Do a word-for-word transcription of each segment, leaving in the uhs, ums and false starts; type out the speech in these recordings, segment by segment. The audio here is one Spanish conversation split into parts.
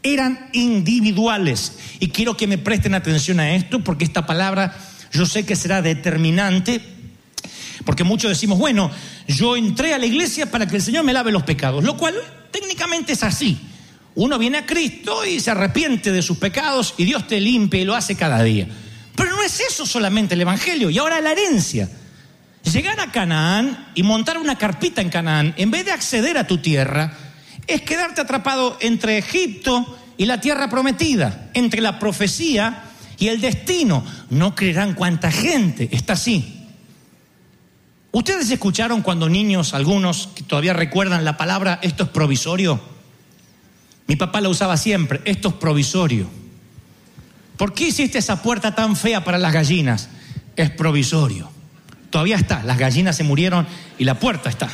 eran individuales. Y quiero que me presten atención a esto, porque esta palabra yo sé que será determinante, porque muchos decimos, bueno, yo entré a la iglesia para que el Señor me lave los pecados, lo cual técnicamente es así. Uno viene a Cristo y se arrepiente de sus pecados y Dios te limpia y lo hace cada día. Pero no es eso solamente el evangelio. Y ahora la herencia. Llegar a Canaán y montar una carpita en Canaán, en vez de acceder a tu tierra, es quedarte atrapado entre Egipto y la tierra prometida, entre la profecía y el destino. No creerán cuánta gente está así. ¿Ustedes escucharon cuando niños, algunos que todavía recuerdan la palabra esto es provisorio? Mi papá la usaba siempre, esto es provisorio. ¿Por qué hiciste esa puerta tan fea para las gallinas? Es provisorio. Todavía está, las gallinas se murieron y la puerta está.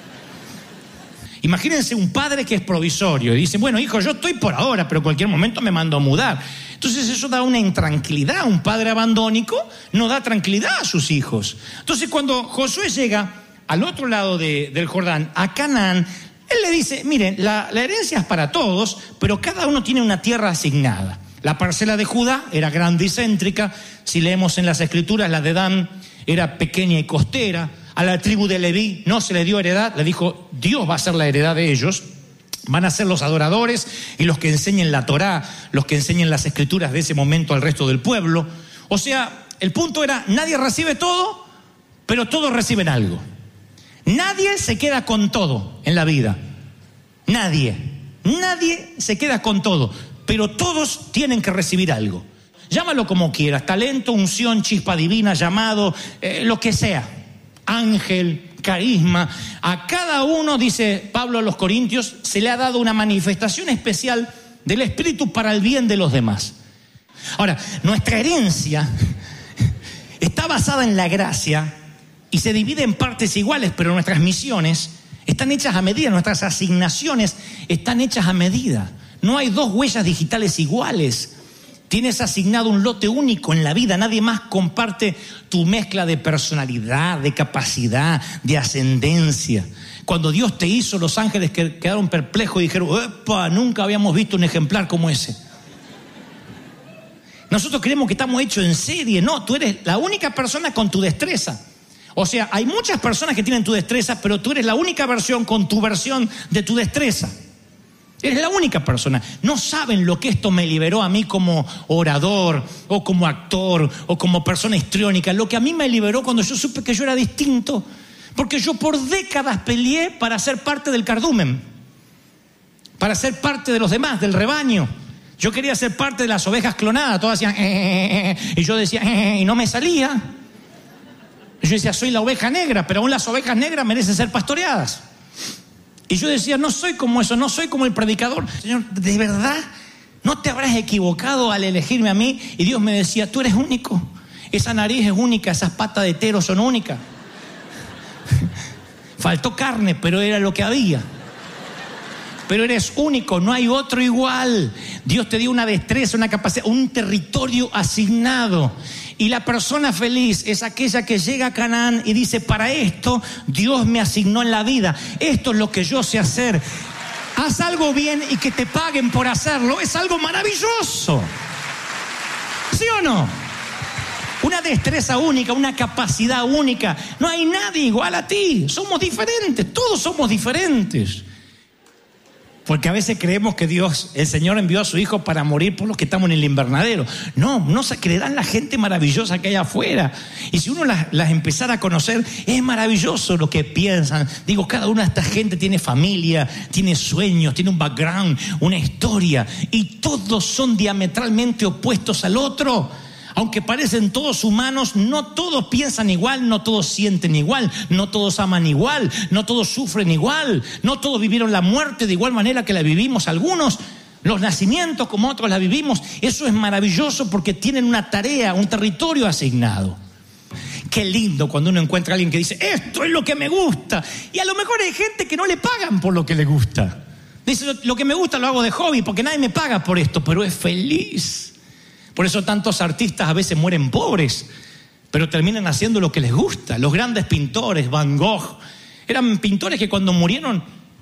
Imagínense un padre que es provisorio y dice, bueno, hijo, yo estoy por ahora, pero en cualquier momento me mando a mudar. Entonces eso da una intranquilidad. Un padre abandónico no da tranquilidad a sus hijos. Entonces cuando Josué llega al otro lado de, del Jordán, a Canaán, él le dice, miren, la, la herencia es para todos, pero cada uno tiene una tierra asignada. La parcela de Judá era grande y céntrica. Si leemos en las escrituras, la de Dan era pequeña y costera. A la tribu de Leví no se le dio heredad, le dijo, Dios va a ser la heredad de ellos. Van a ser los adoradores y los que enseñen la Torá, los que enseñen las escrituras de ese momento al resto del pueblo. O sea, el punto era, nadie recibe todo, pero todos reciben algo. Nadie se queda con todo en la vida. Nadie. Nadie se queda con todo, pero todos tienen que recibir algo. Llámalo como quieras, talento, unción, chispa divina, llamado, eh, lo que sea. Ángel, carisma. A cada uno, dice Pablo a los Corintios, se le ha dado una manifestación especial del Espíritu para el bien de los demás. Ahora, nuestra herencia está basada en la gracia y se divide en partes iguales, pero nuestras misiones están hechas a medida, nuestras asignaciones están hechas a medida. No hay dos huellas digitales iguales. Tienes asignado un lote único en la vida. Nadie más comparte tu mezcla de personalidad, de capacidad, de ascendencia. Cuando Dios te hizo, los ángeles quedaron perplejos y dijeron, ¡epa! Nunca habíamos visto un ejemplar como ese. Nosotros creemos que estamos hechos en serie. No, tú eres la única persona con tu destreza. O sea, hay muchas personas que tienen tu destreza, pero tú eres la única versión con tu versión de tu destreza. Eres la única persona. No saben lo que esto me liberó a mí como orador, o como actor, o como persona histriónica. Lo que a mí me liberó cuando yo supe que yo era distinto. Porque yo por décadas peleé para ser parte del cardumen, para ser parte de los demás, del rebaño. Yo quería ser parte de las ovejas clonadas. Todas hacían eh, eh, y yo decía eh, y no me salía. Yo decía, soy la oveja negra, pero aún las ovejas negras merecen ser pastoreadas. Y yo decía, no soy como eso, no soy como el predicador. Señor, ¿de verdad no te habrás equivocado al elegirme a mí? Y Dios me decía, tú eres único. Esa nariz es única, esas patas de tero son únicas. Faltó carne, pero era lo que había. Pero eres único, no hay otro igual. Dios te dio una destreza, una capacidad, un territorio asignado. Y la persona feliz es aquella que llega a Canaán y dice, para esto Dios me asignó en la vida. Esto es lo que yo sé hacer. Haz algo bien y que te paguen por hacerlo. Es algo maravilloso. ¿Sí o no? Una destreza única, una capacidad única. No hay nadie igual a ti. Somos diferentes, todos somos diferentes. Porque a veces creemos que Dios, el Señor envió a su Hijo para morir por los que estamos en el invernadero. No, no se creerán la gente maravillosa que hay afuera. Y si uno las, las empezara a conocer, es maravilloso lo que piensan. Digo, cada una de esta gente tiene familia, tiene sueños, tiene un background, una historia. Y todos son diametralmente opuestos al otro. Aunque parecen todos humanos, no todos piensan igual, no todos sienten igual, no todos aman igual, no todos sufren igual, no todos vivieron la muerte de igual manera que la vivimos algunos, los nacimientos como otros la vivimos. Eso es maravilloso porque tienen una tarea, un territorio asignado. Qué lindo cuando uno encuentra a alguien que dice, esto es lo que me gusta. Y a lo mejor hay gente que no le pagan por lo que le gusta. Dice, lo que me gusta lo hago de hobby porque nadie me paga por esto, pero es feliz. Por eso tantos artistas a veces mueren pobres, pero terminan haciendo lo que les gusta. Los grandes pintores, Van Gogh, eran pintores que cuando murieron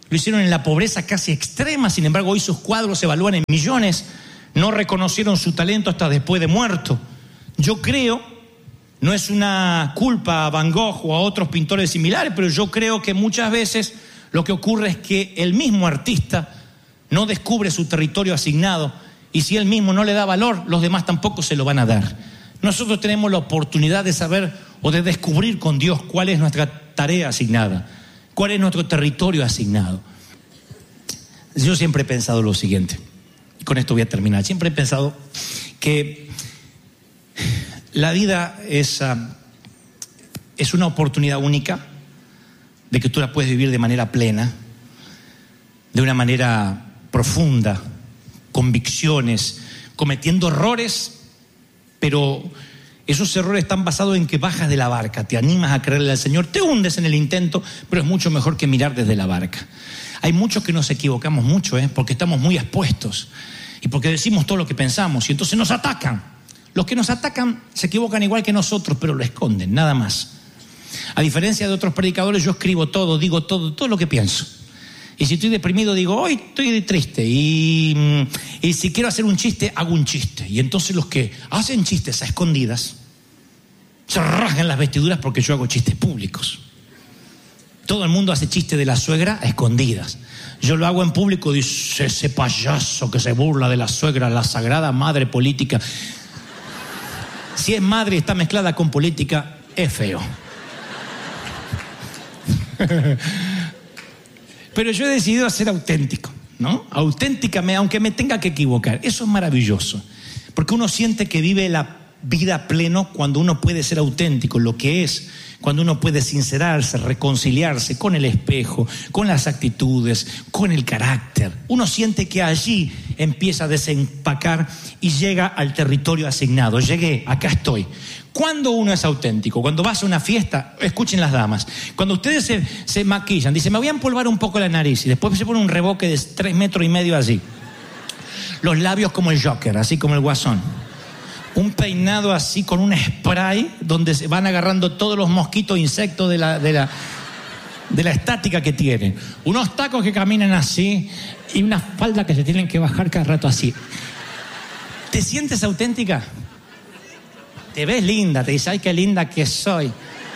lo hicieron en la pobreza casi extrema, sin embargo hoy sus cuadros se evalúan en millones. No reconocieron su talento hasta después de muerto. Yo creo, no es una culpa a Van Gogh o a otros pintores similares, pero yo creo que muchas veces lo que ocurre es que el mismo artista no descubre su territorio asignado, y si él mismo no le da valor, los demás tampoco se lo van a dar. Nosotros tenemos la oportunidad de saber o de descubrir con Dios cuál es nuestra tarea asignada, cuál es nuestro territorio asignado. Yo siempre he pensado lo siguiente, y con esto voy a terminar. Siempre he pensado que la vida es, uh, es una oportunidad única de que tú la puedes vivir de manera plena, de una manera profunda, convicciones, cometiendo errores, pero esos errores están basados en que bajas de la barca, te animas a creerle al Señor, te hundes en el intento, pero es mucho mejor que mirar desde la barca. Hay muchos que nos equivocamos mucho, ¿eh? porque estamos muy expuestos y porque decimos todo lo que pensamos y entonces nos atacan. Los que nos atacan se equivocan igual que nosotros, pero lo esconden, nada más. A diferencia de otros predicadores, yo escribo todo, digo todo, todo lo que pienso. Y si estoy deprimido, digo, hoy estoy triste. Y, y si quiero hacer un chiste, hago un chiste. Y entonces los que hacen chistes a escondidas se rasgan las vestiduras porque yo hago chistes públicos. Todo el mundo hace chiste de la suegra a escondidas. Yo lo hago en público, dice, ese payaso que se burla de la suegra, la sagrada madre política. Si es madre y está mezclada con política, es feo. Pero yo he decidido ser auténtico, ¿no? Auténticamente, aunque me tenga que equivocar. Eso es maravilloso, porque uno siente que vive la vida pleno cuando uno puede ser auténtico, lo que es, cuando uno puede sincerarse, reconciliarse con el espejo, con las actitudes, con el carácter. Uno siente que allí empieza a desempacar y llega al territorio asignado. Llegué, acá estoy. ¿Cuándo uno es auténtico? Cuando vas a una fiesta, escuchen las damas, cuando ustedes se, se maquillan, dicen, me voy a empolvar un poco la nariz, y después se pone un reboque de tres metros y medio así. Los labios como el Joker, así como el Guasón. Un peinado así con un spray donde se van agarrando todos los mosquitos, insectos de la, de la, de la estática que tienen. Unos tacos que caminan así y una falda que se tienen que bajar cada rato así. ¿Te sientes auténtica? Te ves linda, te dices, ay, qué linda que soy.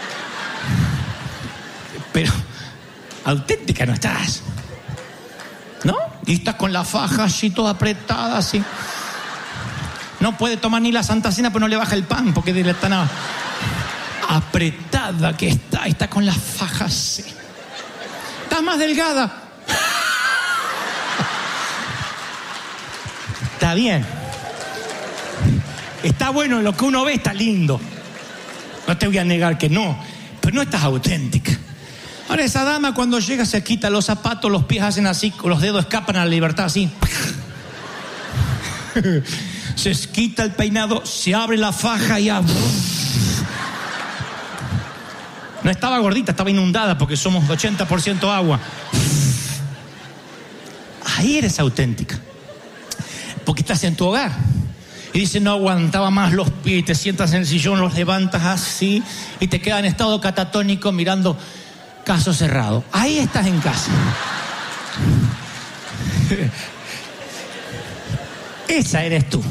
Pero auténtica no estás, ¿no? Y estás con la faja así, toda apretada, así. No puede tomar ni la Santa Cena, pero no le baja el pan, porque le están a... apretada que está, está con la faja así. Estás más delgada. Está bien. Está bueno, lo que uno ve está lindo. No te voy a negar que no, pero no estás auténtica. Ahora esa dama cuando llega se quita los zapatos, los pies hacen así, los dedos escapan a la libertad así. Se quita el peinado, se abre la faja y ya... No estaba gordita, estaba inundada porque somos ochenta por ciento agua. Ahí eres auténtica. Porque estás en tu hogar. Y dice, no aguantaba más los pies, te sientas en el sillón, los levantas así y te quedas en estado catatónico mirando Caso Cerrado. Ahí estás en casa. Esa eres tú.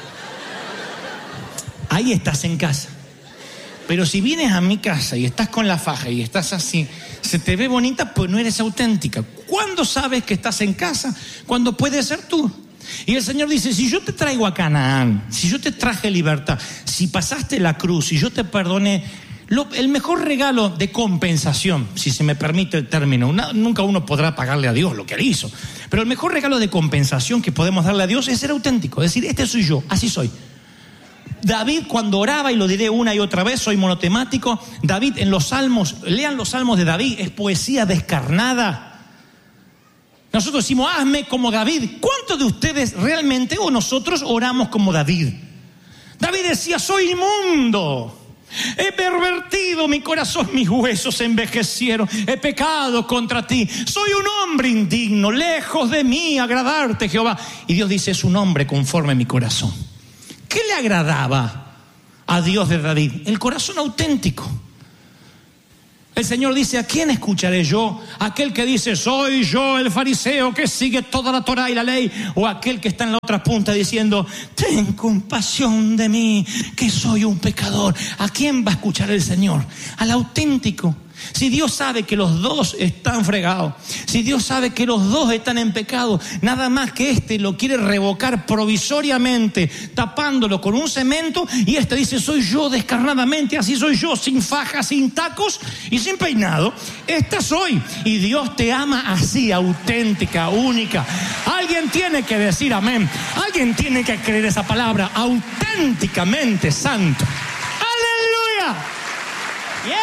Ahí estás en casa. Pero si vienes a mi casa y estás con la faja y estás así, se te ve bonita, pues no eres auténtica. ¿Cuándo sabes que estás en casa? Cuando puedes ser tú. Y el Señor dice, si yo te traigo a Canaán, si yo te traje libertad, si pasaste la cruz, si yo te perdoné, lo, el mejor regalo de compensación, si se me permite el término, una, nunca uno podrá pagarle a Dios lo que él hizo, pero el mejor regalo de compensación que podemos darle a Dios es ser auténtico, es decir, este soy yo, así soy. David cuando oraba, y lo diré una y otra vez, soy monotemático, David en los salmos, lean los salmos de David, es poesía descarnada. Nosotros decimos, hazme como David. ¿Cuántos de ustedes realmente o nosotros oramos como David? David decía, soy inmundo, he pervertido mi corazón, mis huesos se envejecieron, he pecado contra ti, soy un hombre indigno, lejos de mí agradarte, Jehová. Y Dios dice, es un hombre conforme a mi corazón. ¿Qué le agradaba a Dios de David? El corazón auténtico. El Señor dice, ¿a quién escucharé yo? ¿Aquel que dice, soy yo el fariseo que sigue toda la Torá y la ley? ¿O aquel que está en la otra punta diciendo, ten compasión de mí, que soy un pecador? ¿A quién va a escuchar el Señor? Al auténtico. Si Dios sabe que los dos están fregados, si Dios sabe que los dos están en pecado, nada más que este lo quiere revocar provisoriamente, tapándolo con un cemento, y este dice, soy yo descarnadamente, así soy yo, sin faja, sin tacos y sin peinado, esta soy. Y Dios te ama así, auténtica, única. Alguien tiene que decir amén, alguien tiene que creer esa palabra, auténticamente santo. ¡Aleluya! ¡Yeah!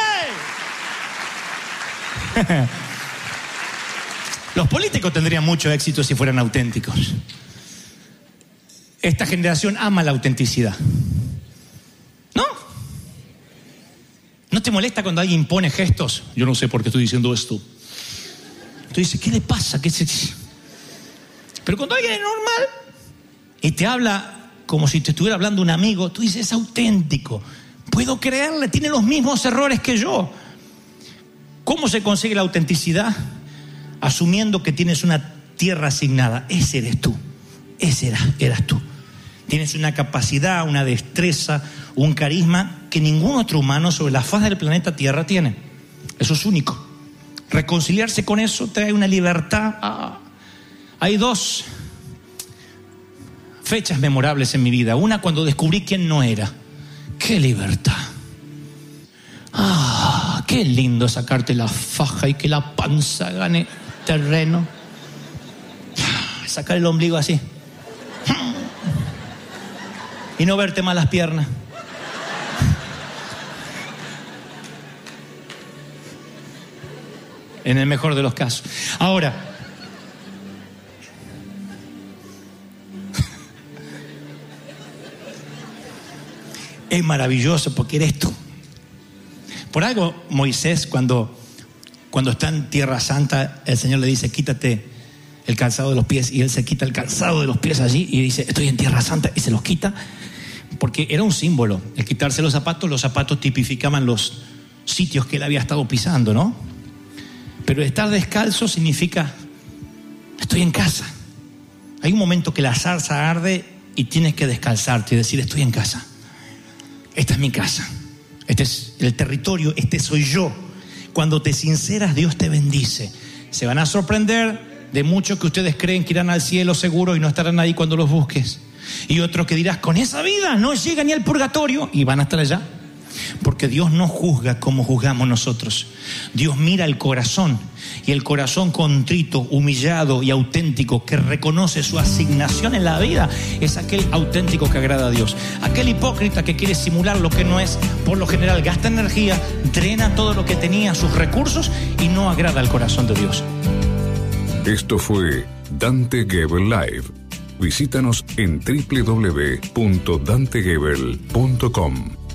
Los políticos tendrían mucho éxito si fueran auténticos. Esta generación ama la autenticidad. ¿No? ¿No te molesta cuando alguien impone gestos? Yo no sé por qué estoy diciendo esto. Tú dices, ¿qué le pasa? ¿Qué se... Pero cuando alguien es normal y te habla como si te estuviera hablando un amigo, tú dices, es auténtico. Puedo creerle, tiene los mismos errores que yo. ¿Cómo se consigue la autenticidad? Asumiendo que tienes una tierra asignada. Ese eres tú. Ese eras, eras tú. Tienes una capacidad, una destreza, un carisma que ningún otro humano sobre la faz del planeta Tierra tiene. Eso es único. Reconciliarse con eso trae una libertad. Ah, hay dos fechas memorables en mi vida. Una cuando descubrí quién no era. ¡Qué libertad! Ah, qué lindo sacarte la faja y que la panza gane terreno. Sacar el ombligo así. Y no verte mal las piernas. En el mejor de los casos. Ahora, es maravilloso porque eres tú. Por algo Moisés, cuando, cuando está en Tierra Santa, el Señor le dice, quítate el calzado de los pies, y él se quita el calzado de los pies allí y dice, estoy en Tierra Santa, y se los quita, porque era un símbolo. El quitarse los zapatos, los zapatos tipificaban los sitios que él había estado pisando, ¿no? Pero estar descalzo significa, estoy en casa. Hay un momento que la zarza arde y tienes que descalzarte y decir, estoy en casa. Esta es mi casa. Este es el territorio, este soy yo. Cuando te sinceras, Dios te bendice. Se van a sorprender de muchos que ustedes creen que irán al cielo seguro y no estarán ahí cuando los busques. Y otros que dirás, con esa vida no llega ni al purgatorio, y van a estar allá. Porque Dios no juzga como juzgamos nosotros. Dios mira el corazón, y el corazón contrito, humillado y auténtico que reconoce su asignación en la vida es aquel auténtico que agrada a Dios. Aquel hipócrita que quiere simular lo que no es, por lo general gasta energía, drena todo lo que tenía, sus recursos, y no agrada al corazón de Dios. Esto fue Dante Gebel Live. Visítanos en doble u doble u doble u punto dante gebel punto com.